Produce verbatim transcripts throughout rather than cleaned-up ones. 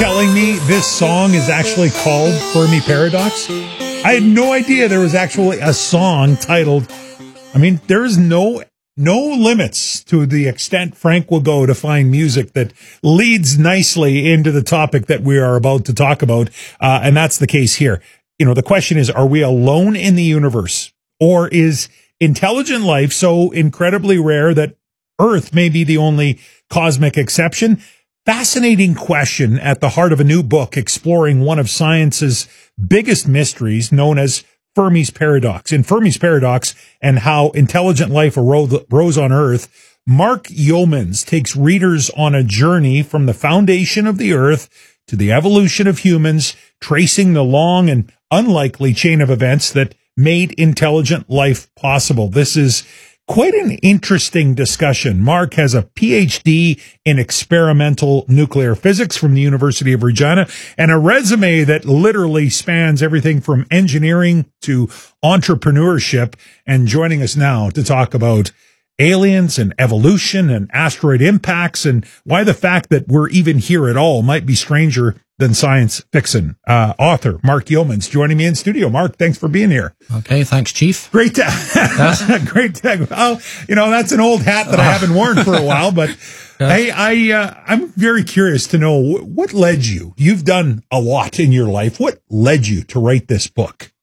telling me this song is actually called Fermi Paradox? I had no idea there was actually a song titled. I mean, there's no no limits to the extent Frank will go to find music that leads nicely into the topic that we are about to talk about, uh, and that's the case here. You know, the question is, are we alone in the universe, or is intelligent life so incredibly rare that Earth may be the only cosmic exception? Fascinating question at the heart of a new book exploring one of science's biggest mysteries, known as Fermi's Paradox. In Fermi's Paradox and How Intelligent Life Arose on Earth, Mark Yeomans takes readers on a journey from the foundation of the Earth to the evolution of humans, tracing the long and unlikely chain of events that made intelligent life possible. This is quite an interesting discussion. Mark has a P H D in experimental nuclear physics from the University of Regina and a resume that literally spans everything from engineering to entrepreneurship. And joining us now to talk about aliens and evolution and asteroid impacts and why the fact that we're even here at all might be stranger than science fiction. Uh, author Mark Yeomans joining me in studio. Mark, thanks for being here. Okay, thanks, Chief. Great to, yes. great to, well, you know, that's an old hat that I haven't worn for a while, but hey, I, uh, I'm very curious to know what led you. You've done a lot in your life. What led you to write this book?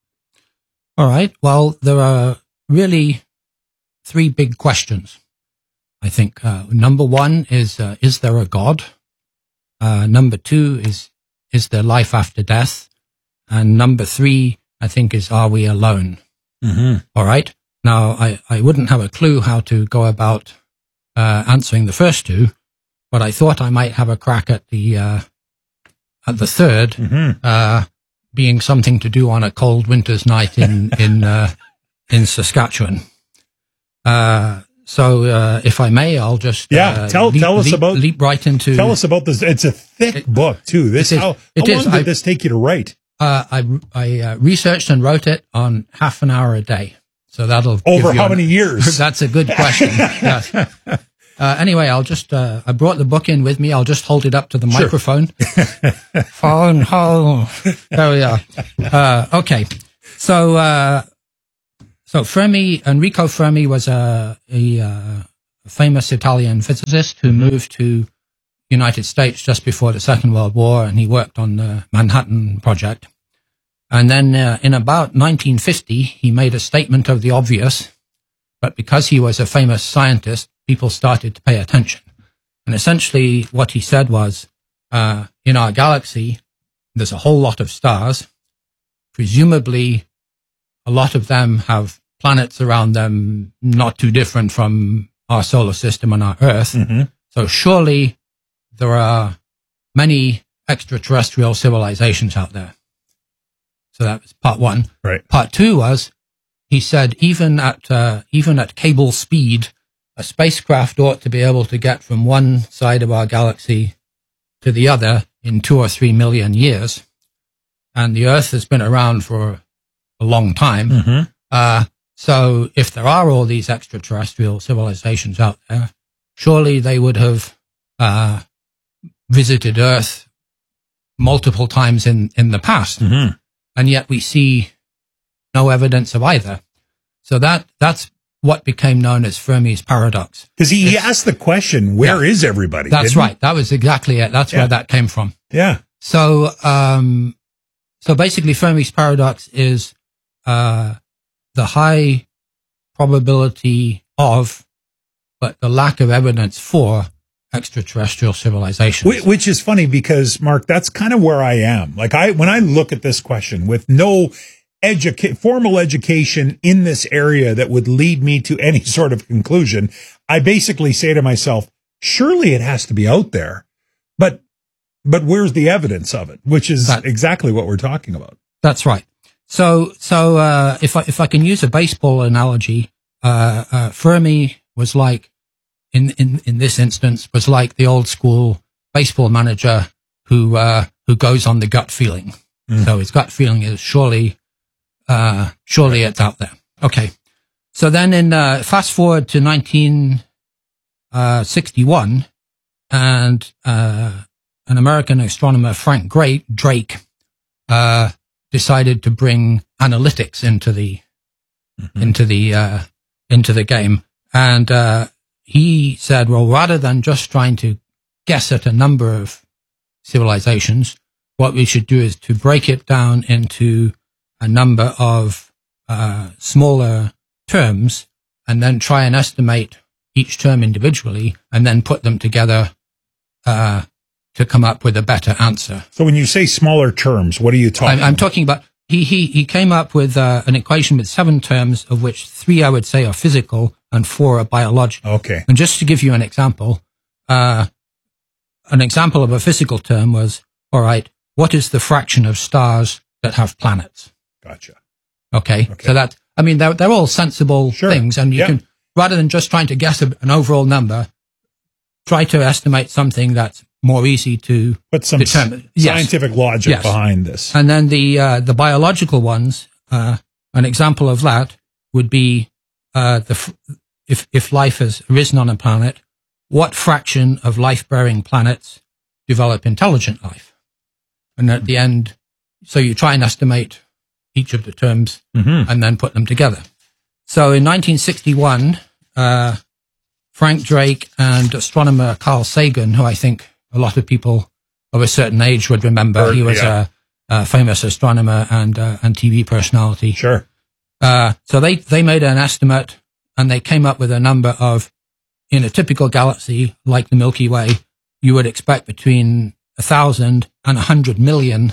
All right. Well, there are really three big questions. I think uh, number one is, uh, is there a God? Uh, number two is, is there life after death? And number three, I think, is, are we alone? Mm-hmm. All right. Now, I, I wouldn't have a clue how to go about uh, answering the first two, but I thought I might have a crack at the uh, at the third, mm-hmm. uh, being something to do on a cold winter's night in in uh, in Saskatchewan. Uh, so, uh, if I may, I'll just yeah uh, tell leap, tell us leap, about leap right into. Tell us about this. It's a thick it, book too. This it is, how, it how is. long did I, this take you to write? Uh, I I uh, researched and wrote it on half an hour a day. So that'll over give you how an, many years? That's a good question. Yes. Uh, anyway, I'll just uh, I brought the book in with me. I'll just hold it up to the sure. microphone. Phone home. There we are. Uh, okay. So uh, so Fermi, Enrico Fermi was a, a, a famous Italian physicist who moved to United States just before the Second World War, and he worked on the Manhattan Project. And then uh, in about nineteen fifty, he made a statement of the obvious, but because he was a famous scientist, people started to pay attention. And essentially what he said was, uh, in our galaxy, there's a whole lot of stars. Presumably, a lot of them have planets around them not too different from our solar system and our Earth. Mm-hmm. So surely there are many extraterrestrial civilizations out there. So that was part one. Right. Part two was, he said, even at uh, even at cable speed, a spacecraft ought to be able to get from one side of our galaxy to the other in two or three million years. And the Earth has been around for a long time. Mm-hmm. Uh, so if there are all these extraterrestrial civilizations out there, surely they would have uh, visited Earth multiple times in, in the past. Mm-hmm. And yet we see no evidence of either. So that that's what became known as Fermi's paradox. Because he, he asked the question, where yeah, is everybody? That's right. He? That was exactly it. That's yeah. where that came from. Yeah. So, um, so basically Fermi's paradox is, uh, the high probability of, but the lack of evidence for extraterrestrial civilizations. Which is funny because, Mark, that's kind of where I am. Like I, when I look at this question with no educa- formal education in this area that would lead me to any sort of conclusion, I basically say to myself, surely it has to be out there, but, but where's the evidence of it? Which is that, exactly what we're talking about. That's right. So, so, uh, if I, if I can use a baseball analogy, uh, uh, Fermi was like, in, in, in this instance, was like the old school baseball manager who, uh, who goes on the gut feeling. Mm. So his gut feeling is surely, uh, surely it's out there. Okay. So then in, uh, fast forward to nineteen, uh, sixty-one, and, uh, an American astronomer, Frank Drake, Drake uh, decided to bring analytics into the mm-hmm. into the uh, into the game, and uh, he said, well, rather than just trying to guess at a number of civilizations, what we should do is to break it down into a number of uh, smaller terms, and then try and estimate each term individually, and then put them together uh, to come up with a better answer. So when you say smaller terms, what are you talking I'm, I'm about? talking about, he, he, he came up with uh, an equation with seven terms, of which three I would say are physical and four are biological. Okay. And just to give you an example, uh, an example of a physical term was, all right, what is the fraction of stars that have planets? Gotcha. Okay. Okay. So that, I mean, they're, they're all sensible Sure. things, and you Yeah. can, rather than just trying to guess a, an overall number, try to estimate something that's more easy to Put some s- determine. Yes. scientific logic Yes. behind this. And then the uh, the biological ones, uh, an example of that would be uh, the f- if if life has arisen on a planet, what fraction of life-bearing planets develop intelligent life? And at the end, so you try and estimate each of the terms Mm-hmm. and then put them together. So in nineteen sixty-one, uh, Frank Drake and astronomer Carl Sagan, who I think a lot of people of a certain age would remember, Or- he was yeah. a, a famous astronomer and uh, and T V personality. Sure. Uh, so they, they made an estimate, and they came up with a number of, in a typical galaxy like the Milky Way, you would expect between a thousand and a hundred million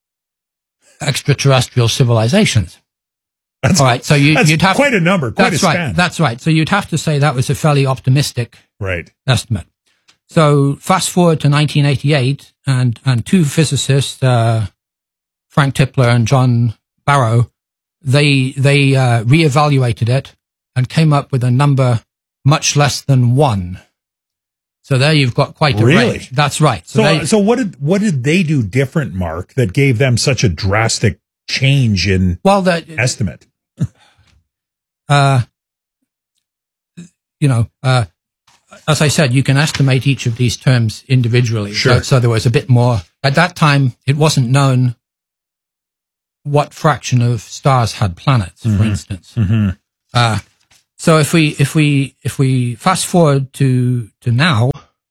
extraterrestrial civilizations. That's, All right, so you, that's you'd have quite a number, quite that's a right. span. That's right. So you'd have to say that was a fairly optimistic Right. estimate. So fast forward to nineteen eighty-eight, and and two physicists, uh, Frank Tipler and John Barrow, they they uh, reevaluated it and came up with a number much less than one. So there you've got quite a Really? range. That's right. So, they, so what did what did they do different, Mark, that gave them such a drastic change in well, the, estimate? uh, you know, uh, as I said, you can estimate each of these terms individually. Sure. So, so there was a bit more. At that time, it wasn't known what fraction of stars had planets, Mm-hmm. for instance. Mm-hmm. Uh, so if we, if we, if we fast forward to, to now,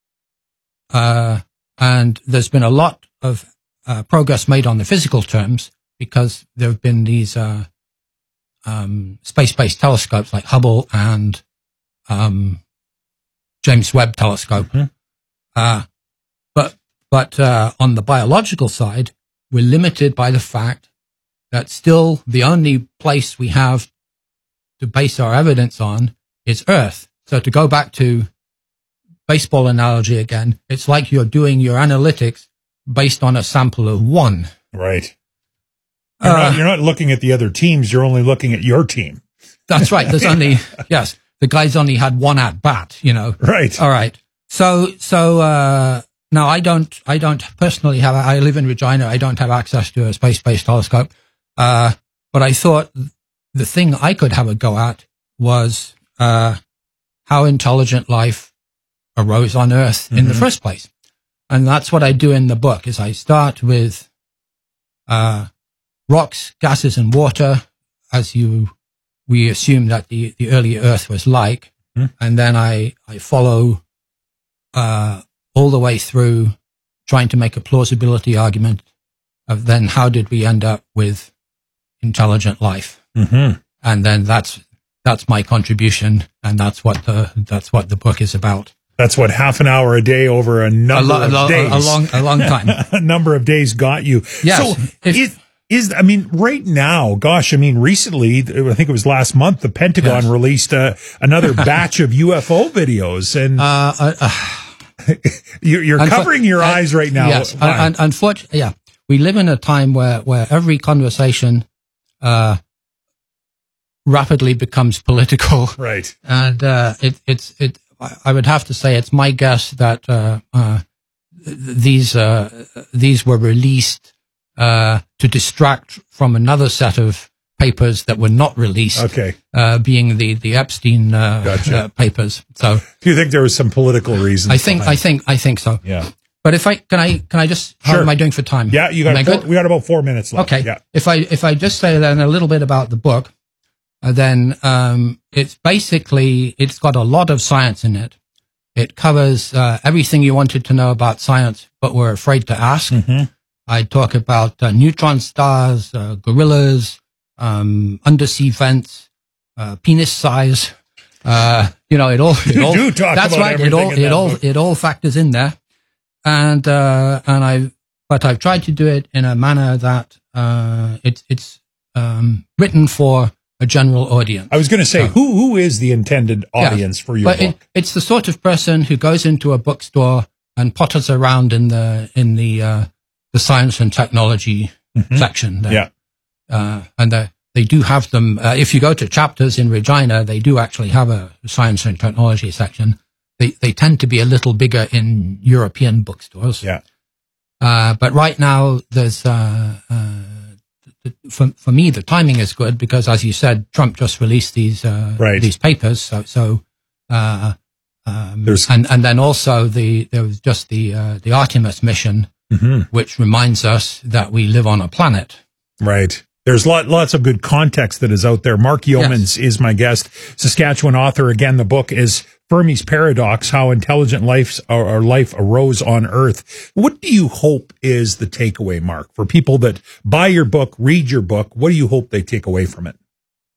uh, and there's been a lot of, uh, progress made on the physical terms because there have been these, uh, um, space-based telescopes like Hubble and, um, James Webb Telescope. Mhm. Uh, but, but, uh, on the biological side, we're limited by the fact that still the only place we have to base our evidence on is Earth. So to go back to baseball analogy again, it's like you're doing your analytics based on a sample of one. Right. You're, Uh, not, you're not looking at the other teams. You're only looking at your team. That's right. There's only, yes, the guy's only had one at bat, you know. Right. All right. So, so, uh, now I don't, I don't personally have, I live in Regina. I don't have access to a space-based telescope. Uh, but I thought the thing I could have a go at was, uh, how intelligent life arose on Earth in the Mhm. first place. And that's what I do in the book is I start with, uh, rocks, gases and water as you, we assume that the, the early Earth was like. Mhm. And then I, I follow, uh, all the way through trying to make a plausibility argument of then how did we end up with intelligent life? Mm-hmm. And then that's, that's my contribution. And that's what the, that's what the book is about. That's what half an hour a day over a number a, lo- of a, lo- days. a long, a long time. a number of days got you. Yes. So If- is, is, I mean, right now, gosh, I mean, recently, I think it was last month, the Pentagon Yes. released uh, another batch of U F O videos, and Uh, uh, uh you're, you're Unfo- covering your uh, eyes right now. Yes, Why? and, and unfortunately, yeah, we live in a time where, where every conversation, uh, rapidly becomes political. Right. And, uh, it, it's, it, I would have to say it's my guess that, uh, uh, th- these, uh, these were released, uh, to distract from another set of papers that were not released. Okay. Uh, being the, the Epstein, uh, Gotcha. uh papers. So Do you think there was some political reasons? I think, behind I think, I think so. it? Yeah. But if I can, I can I just how sure. am I doing for time? Yeah, you got four, we got about four minutes left. Okay. Yeah. If I if I just say then a little bit about the book, uh, then um, it's basically it's got a lot of science in it. It covers uh, everything you wanted to know about science, but were afraid to ask. Mm-hmm. I talk about uh, neutron stars, uh, gorillas, um, undersea vents, uh, penis size. Uh, you know, it all. It all do talk that's about right. It all. It all. book. It all factors in there. And, uh, and I, but I've tried to do it in a manner that, uh, it's, it's, um, written for a general audience. I was going to say, so, who, who is the intended audience yeah, for your but book? It, it's the sort of person who goes into a bookstore and potters around in the, in the, uh, the science and technology mm-hmm. section there. Yeah. Uh, and the, they do have them, uh, if you go to Chapters in Regina, they do actually have a science and technology section. They they tend to be a little bigger in European bookstores. Yeah. Uh, but right now, there's uh, uh, for for me the timing is good because, as you said, Trump just released these uh, right. these papers. So so uh, um, there's and and then also the there was just the uh, the Artemis mission, mm-hmm. which reminds us that we live on a planet. Right. There's lot, lots of good context that is out there. Mark Yeomans yes. is my guest, Saskatchewan author. Again, the book is Fermi's Paradox, How Intelligent Life, or, or Life Arose on Earth. What do you hope is the takeaway, Mark, for people that buy your book, read your book? What do you hope they take away from it?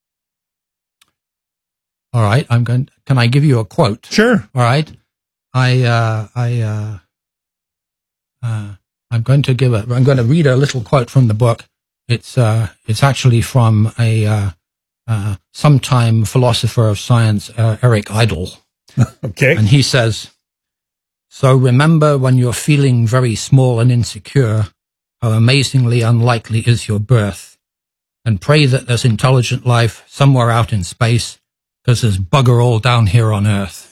All right. I'm going, can I give you a quote? Sure. All right. I, uh, I, uh, uh, I'm going to give a, I'm going to read a little quote from the book. It's uh, it's actually from a uh, uh, sometime philosopher of science, uh, Eric Idle. Okay. And he says, "So remember when you're feeling very small and insecure, how amazingly unlikely is your birth, and pray that there's intelligent life somewhere out in space, because there's bugger all down here on Earth."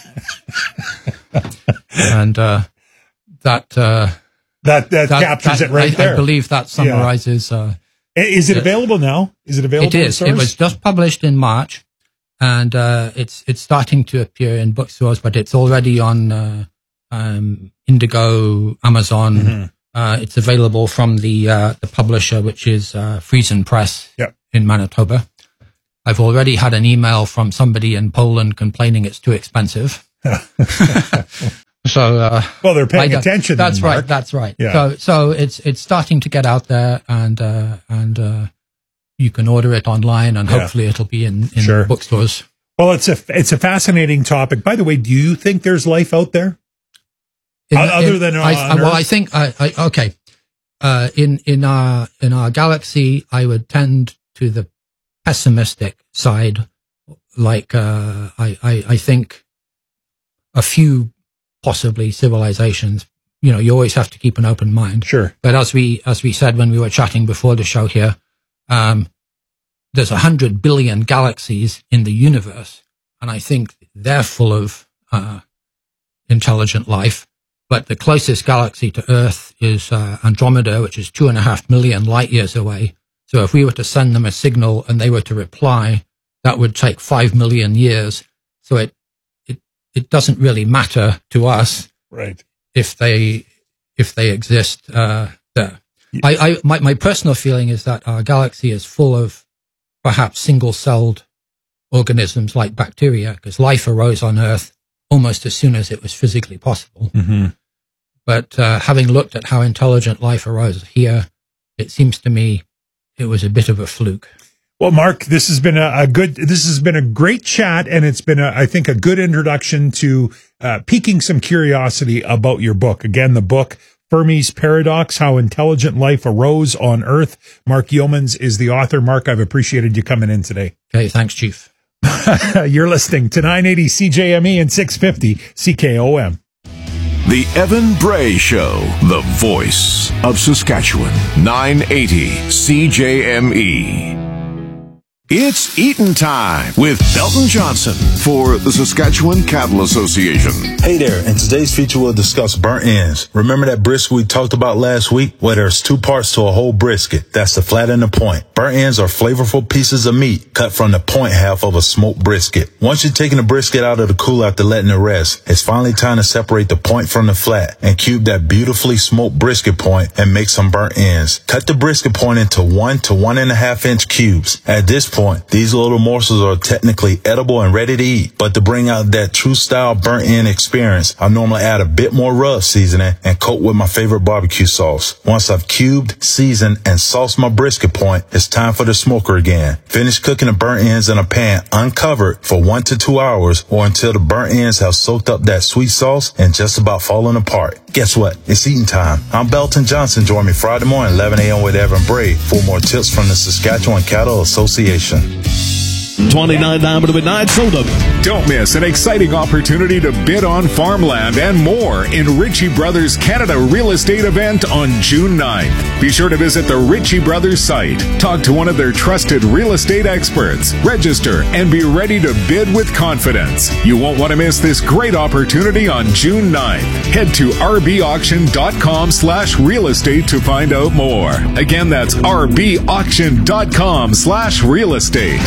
and uh, that. Uh, That, that, that captures that, it right I, there. I believe that summarizes. Yeah. Uh, is it available now? Is it available? It is. It was just published in March, and uh, it's it's starting to appear in bookstores, but it's already on uh, um, Indigo, Amazon. Mm-hmm. Uh, it's available from the uh, the publisher, which is uh, Friesen Press yep. in Manitoba. I've already had an email from somebody in Poland complaining it's too expensive. So, uh, well, they're paying attention. That's then, right. Mark. That's right. Yeah. So, so it's, it's starting to get out there and, uh, and, uh, you can order it online and yeah. hopefully it'll be in, in sure. bookstores. Well, it's a, it's a fascinating topic. By the way, do you think there's life out there? In, Other in, than, uh, I, on well, Earth? I think, I, I, okay. Uh, in, in our, in our galaxy, I would tend to the pessimistic side. Like, uh, I, I, I think a few possibly civilizations, you know, you always have to keep an open mind. Sure. But as we, as we said when we were chatting before the show here, um, there's a hundred billion galaxies in the universe. And I think they're full of, uh, intelligent life. But the closest galaxy to Earth is, uh, Andromeda, which is two and a half million light years away. So if we were to send them a signal and they were to reply, that would take five million years. So it, it doesn't really matter to us, right? If they if they exist uh, there. Yeah. I, I my my personal feeling is that our galaxy is full of perhaps single-celled organisms like bacteria, because life arose on Earth almost as soon as it was physically possible. Mm-hmm. But uh, having looked at how intelligent life arose here, it seems to me it was a bit of a fluke. Well, Mark, this has been a, a good, this has been a great chat, and it's been, a, I think, a good introduction to uh, piquing some curiosity about your book. Again, the book, Fermi's Paradox, How Intelligent Life Arose on Earth. Mark Yeomans is the author. Mark, I've appreciated you coming in today. Okay, thanks, Chief. You're listening to nine eighty C J M E and six fifty C K O M. The Evan Bray Show, the voice of Saskatchewan, nine eighty C J M E. It's eatin' time with Belton Johnson for the Saskatchewan Cattle Association. Hey there, in today's feature we'll discuss burnt ends. Remember that brisket we talked about last week? Well, there's two parts to a whole brisket. That's the flat and the point. Burnt ends are flavorful pieces of meat cut from the point half of a smoked brisket. Once you've taken the brisket out of the cooler after letting it rest, it's finally time to separate the point from the flat and cube that beautifully smoked brisket point and make some burnt ends. Cut the brisket point into one to one and a half inch cubes. At this point, these little morsels are technically edible and ready to eat, but to bring out that true style burnt end experience, I normally add a bit more rub seasoning and coat with my favorite barbecue sauce. Once I've cubed, seasoned, and sauced my brisket point, it's time for the smoker again. Finish cooking the burnt ends in a pan uncovered for one to two hours or until the burnt ends have soaked up that sweet sauce and just about fallen apart. Guess what? It's eating time. I'm Belton Johnson. Join me Friday morning, eleven a.m. with Evan Bray for more tips from the Saskatchewan Cattle Association. twenty-nine down to midnight soda. Don't miss an exciting opportunity to bid on farmland and more in Ritchie Brothers Canada Real Estate event on June ninth. Be sure to visit the Ritchie Brothers site, talk to one of their trusted real estate experts, register, and be ready to bid with confidence. You won't want to miss this great opportunity on June ninth. Head to rbauction.com slash real estate to find out more. Again, that's rbauction.com slash real estate.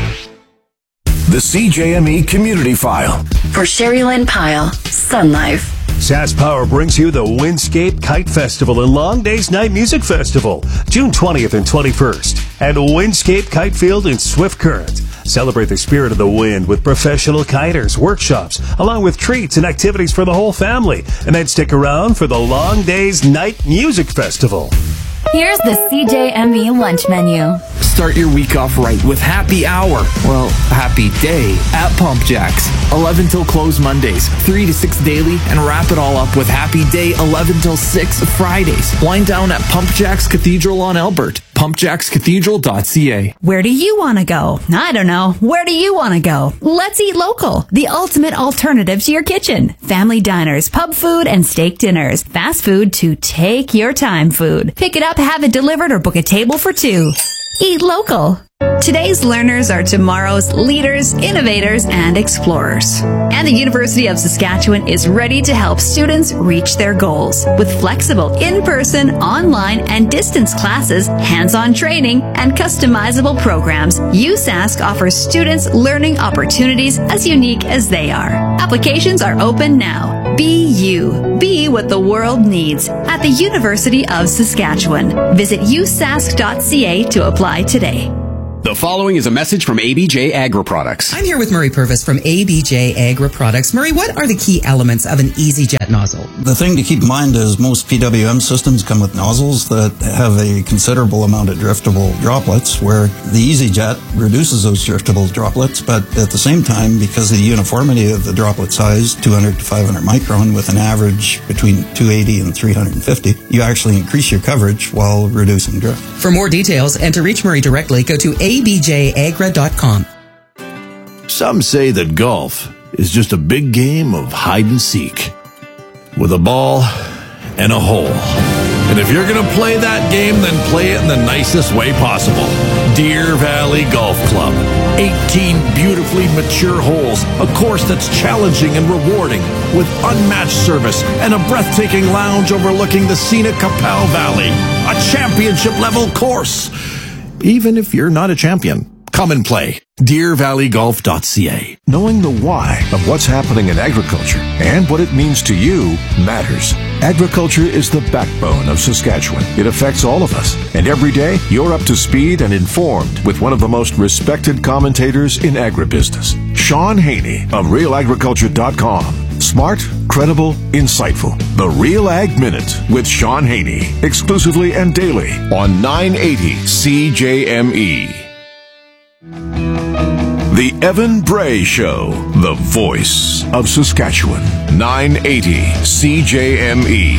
The C J M E Community File. For Sherry Lynn Pyle, Sun Life. Sass Power brings you the Windscape Kite Festival and Long Days Night Music Festival, June twentieth and twenty-first, at Windscape Kite Field in Swift Current. Celebrate the spirit of the wind with professional kiters, workshops, along with treats and activities for the whole family. And then stick around for the Long Days Night Music Festival. Here's the C J M E lunch menu. Start your week off right with Happy Hour, well, Happy Day at Pump Jacks. eleven till close Mondays, three to six daily, and wrap it all up with Happy Day eleven till six Fridays. Wind down at Pump Jacks Cathedral on Albert, pump jacks cathedral dot c a. Where do you want to go? I don't know. Where do you want to go? Let's eat local, the ultimate alternative to your kitchen. Family diners, pub food, and steak dinners. Fast food to take your time food. Pick it up, have it delivered, or book a table for two. Eat local. Today's learners are tomorrow's leaders, innovators, and explorers. And the University of Saskatchewan is ready to help students reach their goals. With flexible in-person, online, and distance classes, hands-on training, and customizable programs, U S A S C offers students learning opportunities as unique as they are. Applications are open now. Be you. Be what the world needs at the University of Saskatchewan. Visit u sask dot c a to apply today. The following is a message from A B J Agri-Products. I'm here with Murray Purvis from A B J Agri-Products. Murray, what are the key elements of an EasyJet nozzle? The thing to keep in mind is most P W M systems come with nozzles that have a considerable amount of driftable droplets, where the EasyJet reduces those driftable droplets, but at the same time, because of the uniformity of the droplet size, two hundred to five hundred micron, with an average between two eighty and three fifty, you actually increase your coverage while reducing drift. For more details and to reach Murray directly, go to a b j agra dot com. Some say that golf is just a big game of hide and seek, with a ball and a hole. And if you're going to play that game, then play it in the nicest way possible. Deer Valley Golf Club. eighteen beautifully mature holes, a course that's challenging and rewarding, with unmatched service and a breathtaking lounge overlooking the scenic Capel Valley. A championship-level course. Even if you're not a champion, come and play. deer valley golf dot c a. Knowing the why of what's happening in agriculture and what it means to you matters. Agriculture is the backbone of Saskatchewan. It affects all of us. And every day, you're up to speed and informed with one of the most respected commentators in agribusiness, Sean Haney of real agriculture dot com. Smart, credible, insightful. The Real Ag Minute with Sean Haney. Exclusively and daily on nine eighty C J M E. The Evan Bray Show, the voice of Saskatchewan. nine eighty C J M E.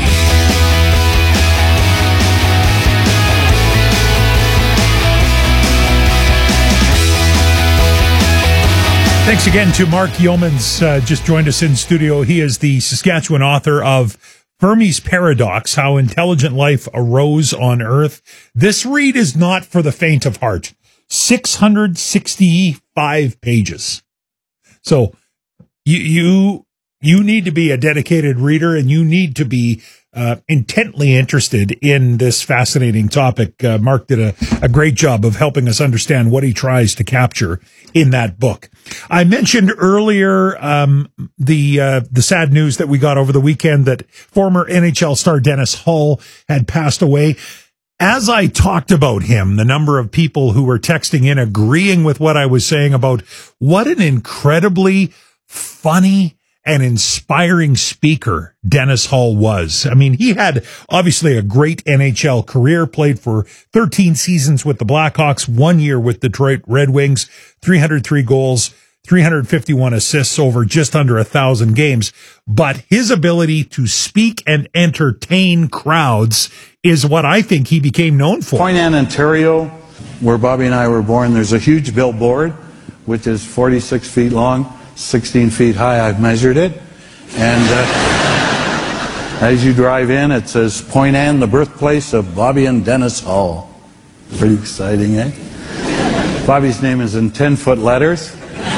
Thanks again to Mark Yeomans, uh, just joined us in studio. He is the Saskatchewan author of Fermi's Paradox, How Intelligent Life Arose on Earth. This read is not for the faint of heart. six hundred sixty-five pages. So you, you, you need to be a dedicated reader, and you need to be uh, intently interested in this fascinating topic. Uh, Mark did a, a great job of helping us understand what he tries to capture in that book. I mentioned earlier um, the uh, the sad news that we got over the weekend that former N H L star Dennis Hull had passed away. As I talked about him, the number of people who were texting in agreeing with what I was saying about what an incredibly funny and inspiring speaker Dennis Hull was. I mean, he had obviously a great N H L career, played for thirteen seasons with the Blackhawks, one year with Detroit Red Wings, three hundred three goals, three hundred fifty-one assists over just under a thousand games. But his ability to speak and entertain crowds is what I think he became known for. Point Anne, Ontario, where Bobby and I were born, there's a huge billboard, which is forty-six feet long, sixteen feet high. I've measured it. And uh, as you drive in, it says, Point Anne, the birthplace of Bobby and Dennis Hull. Pretty exciting, eh? Bobby's name is in ten-foot letters.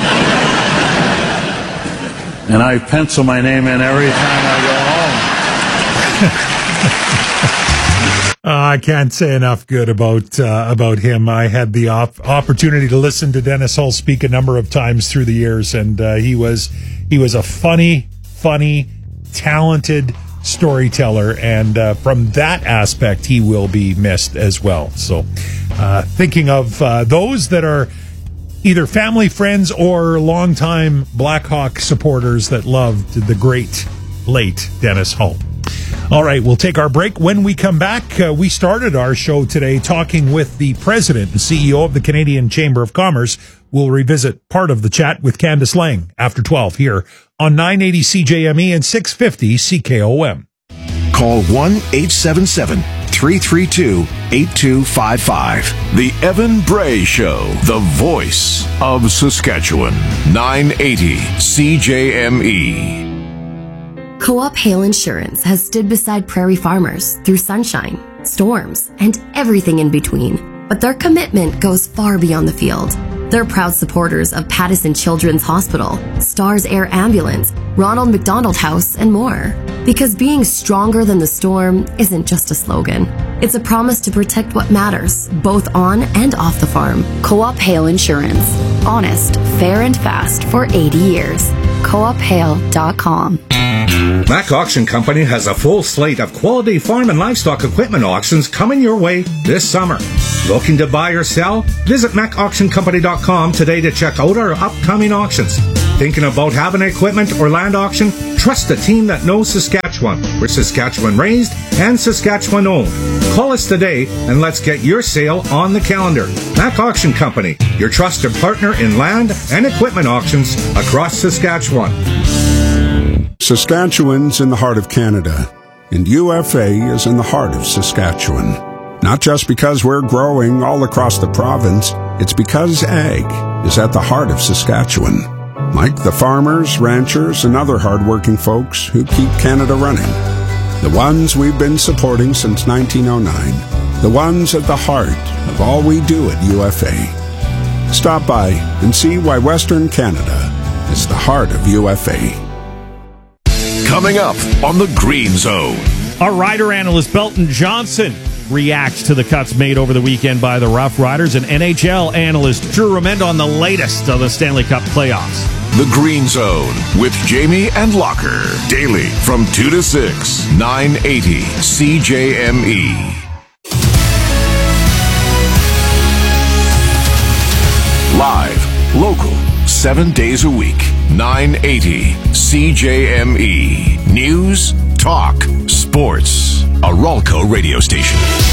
And I pencil my name in every time I go home. Uh, I can't say enough good about uh, about him. I had the op- opportunity to listen to Dennis Hull speak a number of times through the years, and uh, he was he was a funny, funny, talented storyteller, and uh, from that aspect, he will be missed as well. So, uh, thinking of uh, those that are either family, friends, or longtime Blackhawk supporters that loved the great late Dennis Hull. All right, we'll take our break. When we come back, uh, we started our show today talking with the president and C E O of the Canadian Chamber of Commerce. We'll revisit part of the chat with Candice Lang after twelve here on nine eighty C J M E and six fifty C K O M. Call one eight seven seven, three three two, eight two five five. The Evan Bray Show, the voice of Saskatchewan. nine eighty C J M E. Co-op Hail Insurance has stood beside prairie farmers through sunshine, storms, and everything in between. But their commitment goes far beyond the field. They're proud supporters of Pattison Children's Hospital, Stars Air Ambulance, Ronald McDonald House, and more. Because being stronger than the storm isn't just a slogan. It's a promise to protect what matters, both on and off the farm. Co-op Hail Insurance. Honest, fair, and fast for eighty years. co op hail dot com. Mac Auction Company has a full slate of quality farm and livestock equipment auctions coming your way this summer. Looking to buy or sell? Visit mac auction company dot com today to check out our upcoming auctions. Thinking about having equipment or land auction? Trust a team that knows Saskatchewan. We're Saskatchewan raised and Saskatchewan owned. Call us today and let's get your sale on the calendar. Mac Auction Company, your trusted partner in land and equipment auctions across Saskatchewan. Saskatchewan's in the heart of Canada, and U F A is in the heart of Saskatchewan. Not just because we're growing all across the province, it's because ag is at the heart of Saskatchewan. Like the farmers, ranchers, and other hardworking folks who keep Canada running. The ones we've been supporting since nineteen oh nine. The ones at the heart of all we do at U F A. Stop by and see why Western Canada is the heart of U F A. Coming up on the Green Zone. Our rider analyst Belton Johnson reacts to the cuts made over the weekend by the Rough Riders, and N H L analyst Drew Remendo on the latest of the Stanley Cup playoffs. The Green Zone with Jamie and Locker. Daily from two to six. nine eighty C J M E. Live, local, seven days a week. nine eighty C J M E. News, talk, sports. A Ralco radio station.